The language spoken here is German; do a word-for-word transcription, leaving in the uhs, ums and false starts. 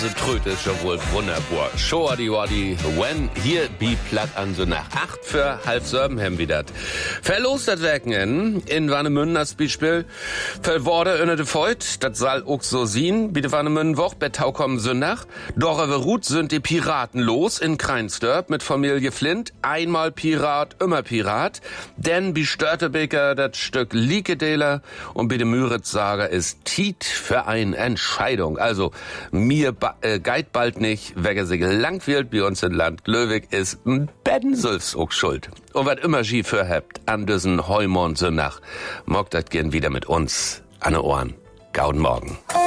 Tröte ist schon wohl wunderbar. Shoadi Wadi, when hier bi platt an so nach acht für halb sieben hem wieder. Verlostert werden in Warnemünden als Beispiel. Verworder inne de Feut, das soll auch so sein. Bitte Warnemünden Woch, Bettau kommen Sündach. Doch aber Ruth sind die Piraten los in Kreinsdörp mit Familie Flint. Einmal Pirat, immer Pirat. Denn bi Störtebeker das Stück Liekedeler und bi de Müritz-Sager ist Tiet für eine Entscheidung. Also, mir Äh, geit bald nicht, wegen sich langweilt bei uns in Land Glöwig ist Ben Sülfs auch schuld. Und wat immer Ski für habt an diesen Heumond so nach, mogt dat gern wieder mit uns an den Ohren. Gauden Morgen.